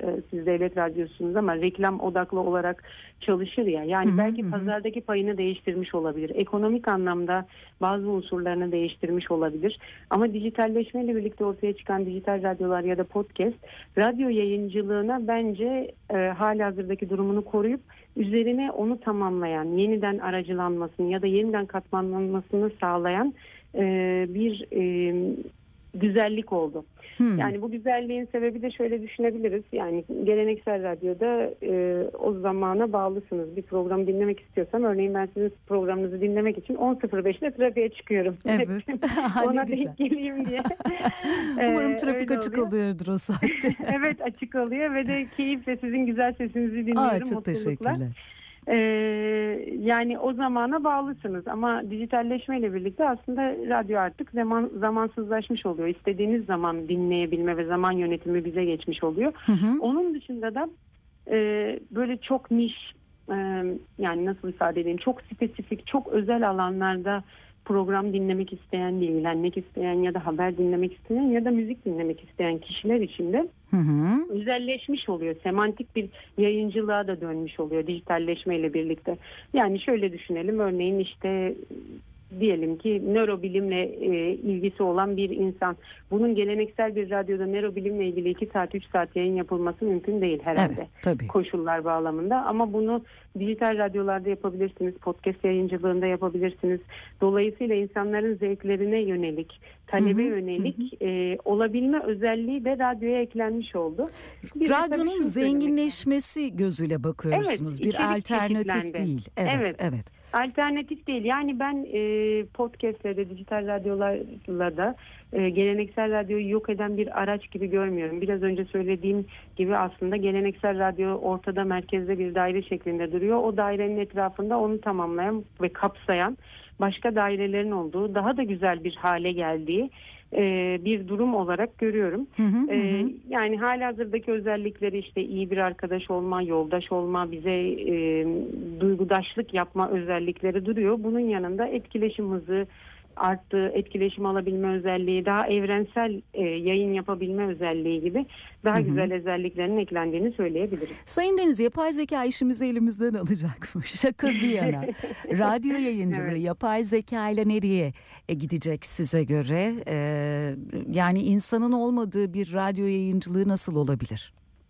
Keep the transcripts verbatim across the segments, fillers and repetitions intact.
e, siz devlet radyosunuz ama reklam odaklı olarak çalışır ya. Yani Hı hı, belki hı. pazardaki payını değiştirmiş olabilir. Ekonomik anlamda bazı unsurlarını değiştirmiş olabilir. Ama dijitalleşmeyle birlikte ortaya çıkan dijital radyolar ya da podcast radyo yayıncılığına bence e, halihazırdaki durumunu koruyup üzerine onu tamamlayan, yeniden aracılanmasını ya da yeniden katmanlanmasını sağlayan e, bir e, güzellik oldu. Hmm. Yani bu güzelliğin sebebi de şöyle düşünebiliriz. Yani geleneksel radyoda e, o zamana bağlısınız. Bir programı dinlemek istiyorsam, örneğin ben sizin programınızı dinlemek için on sıfır beşte trafiğe çıkıyorum. Evet. Ona denk geleyim diye. Umarım trafik Öyle açık oluyor. oluyordur o saatte. Evet, açık oluyor ve de keyifle sizin güzel sesinizi dinliyorum. Aa, çok mutlulukla. teşekkürler. Ee, yani o zamana bağlısınız ama dijitalleşmeyle birlikte aslında radyo artık zaman zamansızlaşmış oluyor. İstediğiniz zaman dinleyebilme ve zaman yönetimi bize geçmiş oluyor. Hı hı. Onun dışında da e, böyle çok niş, e, yani nasıl ifade edeyim, çok spesifik, çok özel alanlarda program dinlemek isteyen, bilgilenmek isteyen ya da haber dinlemek isteyen ya da müzik dinlemek isteyen kişiler için de Hı hı. özelleşmiş oluyor. Semantik bir yayıncılığa da dönmüş oluyor dijitalleşmeyle birlikte. Yani şöyle düşünelim, örneğin işte diyelim ki nörobilimle e, ilgisi olan bir insan. Bunun geleneksel bir radyoda nörobilimle ilgili iki saat üç saat yayın yapılması mümkün değil herhalde. Evet, tabii. Koşullar bağlamında, ama bunu dijital radyolarda yapabilirsiniz, podcast yayıncılığında yapabilirsiniz. Dolayısıyla insanların zevklerine yönelik, talebe Hı hı, yönelik hı hı. E, olabilme özelliği de radyoya eklenmiş oldu. Bir Radyonun zenginleşmesi gözüyle bakıyorsunuz. Evet, bir alternatif çeşitlendi. değil. Evet, evet. evet. Alternatif değil. Yani ben e, podcastlerde, dijital radyolarla da e, geleneksel radyoyu yok eden bir araç gibi görmüyorum. Biraz önce söylediğim gibi aslında geleneksel radyo ortada, merkezde bir daire şeklinde duruyor. O dairenin etrafında onu tamamlayan ve kapsayan başka dairelerin olduğu, daha da güzel bir hale geldiği e, bir durum olarak görüyorum. Hı hı, E, hı. yani halihazırdaki özellikleri, işte iyi bir arkadaş olma, yoldaş olma, bize e, duygudaşlık yapma özellikleri duruyor. Bunun yanında etkileşim hızı arttı, etkileşim alabilme özelliği, daha evrensel e, yayın yapabilme özelliği gibi daha Hı hı. güzel özelliklerinin eklendiğini söyleyebilirim. Sayın Deniz, yapay zeka işimizi elimizden alacakmış. Şaka bir yana. Radyo yayıncılığı Evet. yapay zeka ile nereye e, gidecek size göre? E, yani insanın olmadığı bir radyo yayıncılığı nasıl olabilir?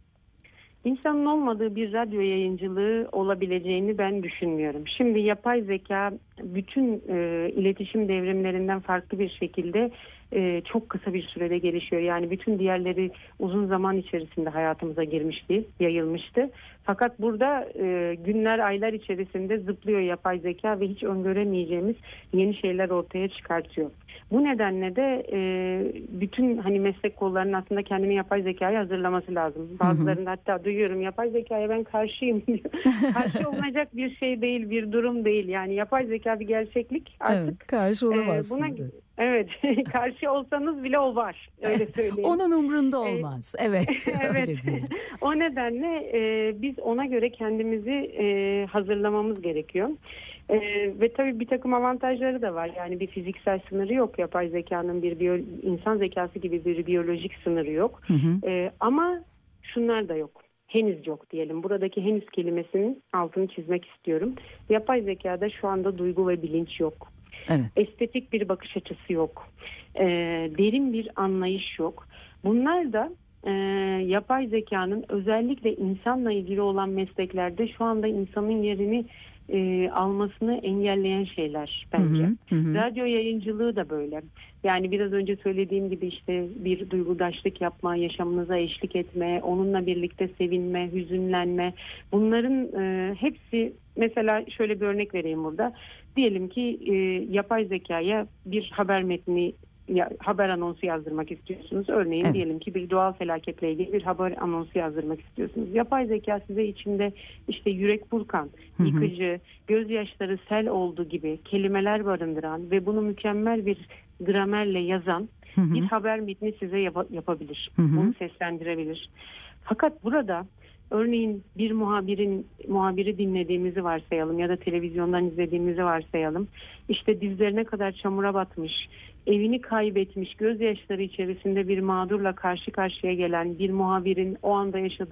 İnsanın olmadığı bir radyo yayıncılığı olabileceğini ben düşünmüyorum. Şimdi yapay zeka bütün e, iletişim devrimlerinden farklı bir şekilde e, çok kısa bir sürede gelişiyor. Yani bütün diğerleri uzun zaman içerisinde hayatımıza girmişti, yayılmıştı. Fakat burada e, günler, aylar içerisinde zıplıyor yapay zeka ve hiç öngöremeyeceğimiz yeni şeyler ortaya çıkartıyor. Bu nedenle de e, bütün hani meslek kollarının aslında kendini yapay zekaya hazırlaması lazım. Bazılarında hatta duyuyorum, yapay zekaya ben karşıyım diyor. Karşı olunacak bir şey değil, bir durum değil. Yani yapay zeka bir gerçeklik artık. Evet, karşı olamazsınız. E, buna, evet, karşı olsanız bile o var. Öyle söyleyeyim. Onun umrunda olmaz. E, evet, evet. öyle diyelim. O nedenle e, biz ona göre kendimizi e, hazırlamamız gerekiyor. E, ve tabii bir takım avantajları da var. Yani bir fiziksel sınırı yok. Yapay zekanın bir biyo, insan zekası gibi bir biyolojik sınırı yok. Hı hı. E, ama şunlar da yok. Henüz yok diyelim. Buradaki henüz kelimesinin altını çizmek istiyorum. Yapay zekada şu anda duygu ve bilinç yok. Evet. Estetik bir bakış açısı yok. E, derin bir anlayış yok. Bunlar da e, yapay zekanın özellikle insanla ilgili olan mesleklerde şu anda insanın yerini e, almasını engelleyen şeyler bence. Hı hı, hı. Radyo yayıncılığı da böyle. Yani biraz önce söylediğim gibi işte bir duygudaşlık yapma, yaşamınıza eşlik etme, onunla birlikte sevinme, hüzünlenme. Bunların e, hepsi, mesela şöyle bir örnek vereyim burada. Diyelim ki e, yapay zekaya bir haber metni, ya, haber anonsu yazdırmak istiyorsunuz. Örneğin Evet. diyelim ki bir doğal felaketle ilgili bir haber anonsu yazdırmak istiyorsunuz. Yapay zeka size içinde işte yürek burkan, Hı hı. yıkıcı, gözyaşları sel oldu gibi kelimeler barındıran ve bunu mükemmel bir gramerle yazan Hı hı. bir haber metni size yap- yapabilir. Hı hı. Bunu seslendirebilir. Fakat burada örneğin bir muhabirin muhabiri dinlediğimizi varsayalım ya da televizyondan izlediğimizi varsayalım. İşte dizlerine kadar çamura batmış, evini kaybetmiş, gözyaşları içerisinde bir mağdurla karşı karşıya gelen bir muhabirin o anda yaşadığı